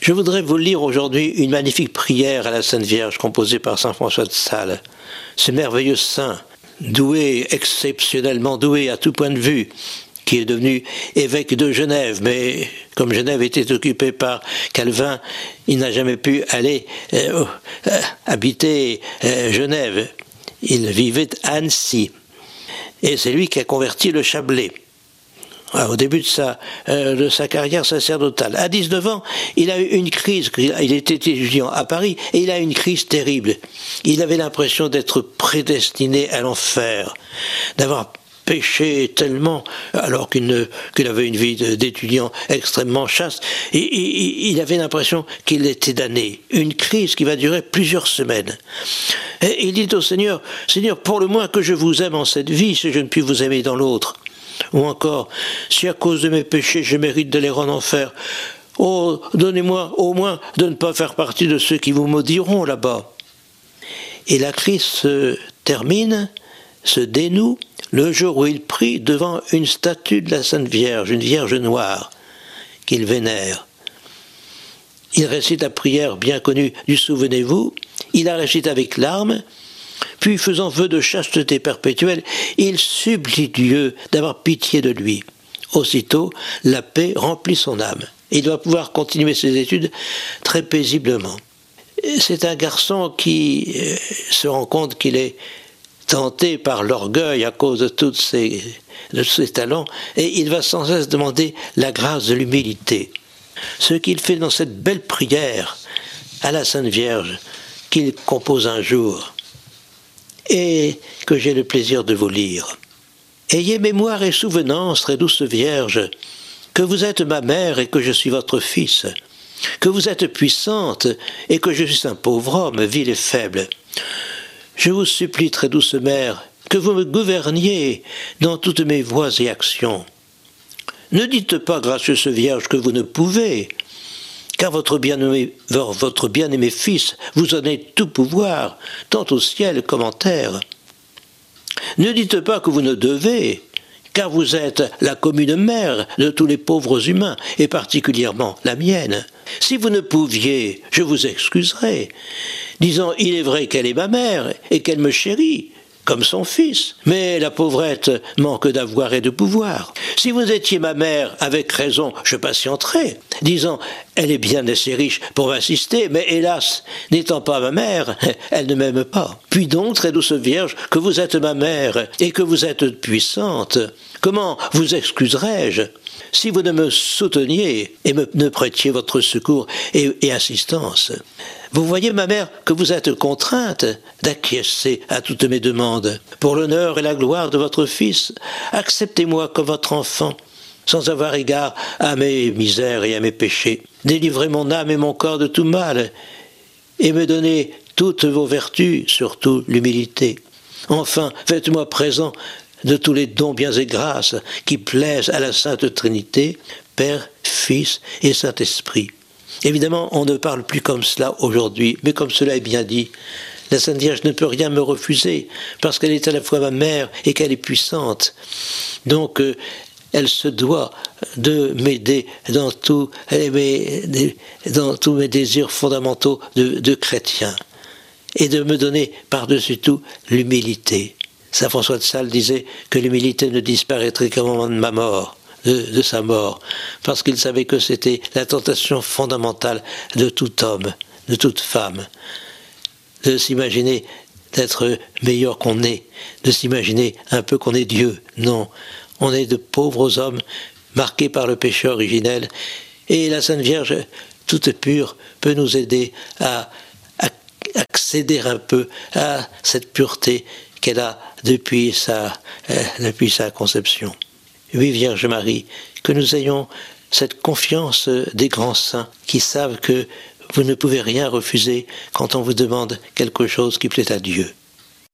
Je voudrais vous lire aujourd'hui une magnifique prière à la Sainte Vierge composée par saint François de Sales. Ce merveilleux saint, doué, exceptionnellement doué à tout point de vue, qui est devenu évêque de Genève, mais comme Genève était occupée par Calvin, il n'a jamais pu aller habiter Genève. Il vivait à Annecy. Et c'est lui qui a converti le Chablais. Au début de sa carrière sacerdotale. À 19 ans, il a eu une crise. Il était étudiant à Paris et il a eu une crise terrible. Il avait l'impression d'être prédestiné à l'enfer, d'avoir péché tellement, alors qu'il avait une vie d'étudiant extrêmement chaste. Et il avait l'impression qu'il était damné. Une crise qui va durer plusieurs semaines. Et il dit au Seigneur, « Seigneur, pour le moins que je vous aime en cette vie, si je ne puis vous aimer dans l'autre. » Ou encore, si à cause de mes péchés je mérite d'aller en enfer, oh, donnez-moi au moins de ne pas faire partie de ceux qui vous maudiront là-bas. Et la crise se termine, se dénoue, le jour où il prie devant une statue de la Sainte Vierge, une Vierge noire, qu'il vénère. Il récite la prière bien connue du Souvenez-vous, il la récite avec larmes, puis faisant vœu de chasteté perpétuelle, il supplie Dieu d'avoir pitié de lui. Aussitôt, la paix remplit son âme. Il doit pouvoir continuer ses études très paisiblement. C'est un garçon qui se rend compte qu'il est tenté par l'orgueil à cause de tous ses talents, et il va sans cesse demander la grâce de l'humilité. Ce qu'il fait dans cette belle prière à la Sainte Vierge, qu'il compose un jour, et que j'ai le plaisir de vous lire. Ayez mémoire et souvenance, très douce Vierge, que vous êtes ma mère et que je suis votre fils, que vous êtes puissante et que je suis un pauvre homme, vil et faible. Je vous supplie, très douce mère, que vous me gouverniez dans toutes mes voies et actions. Ne dites pas, gracieuse Vierge, que vous ne pouvez, car votre bien-aimé Fils vous en est tout pouvoir, tant au ciel qu'en terre. Ne dites pas que vous ne devez, car vous êtes la commune mère de tous les pauvres humains, et particulièrement la mienne. Si vous ne pouviez, je vous excuserais, disant « Il est vrai qu'elle est ma mère et qu'elle me chérit », comme son fils, mais la pauvrette manque d'avoir et de pouvoir. Si vous étiez ma mère, avec raison, je patienterais, disant « Elle est bien assez riche pour m'assister, mais hélas, n'étant pas ma mère, elle ne m'aime pas. » Puis donc, très douce Vierge, que vous êtes ma mère et que vous êtes puissante, comment vous excuserais-je si vous ne me souteniez et ne prêtiez votre secours et assistance? Vous voyez, ma mère, que vous êtes contrainte d'acquiescer à toutes mes demandes. Pour l'honneur et la gloire de votre Fils, acceptez-moi comme votre enfant, sans avoir égard à mes misères et à mes péchés. Délivrez mon âme et mon corps de tout mal, et me donnez toutes vos vertus, surtout l'humilité. Enfin, faites-moi présent de tous les dons, biens et grâces qui plaisent à la Sainte Trinité, Père, Fils et Saint-Esprit. Évidemment, on ne parle plus comme cela aujourd'hui, mais comme cela est bien dit, la Sainte Vierge ne peut rien me refuser, parce qu'elle est à la fois ma mère et qu'elle est puissante. Donc, elle se doit de m'aider dans tous mes désirs fondamentaux de chrétien, et de me donner par-dessus tout l'humilité. Saint François de Sales disait que l'humilité ne disparaîtrait qu'au moment de ma mort, de sa mort, parce qu'il savait que c'était la tentation fondamentale de tout homme, de toute femme, de s'imaginer d'être meilleur qu'on est, de s'imaginer un peu qu'on est Dieu. Non, on est de pauvres hommes marqués par le péché originel, et la Sainte Vierge, toute pure, peut nous aider à accéder un peu à cette pureté qu'elle a depuis sa conception. Oui, Vierge Marie, que nous ayons cette confiance des grands saints qui savent que vous ne pouvez rien refuser quand on vous demande quelque chose qui plaît à Dieu.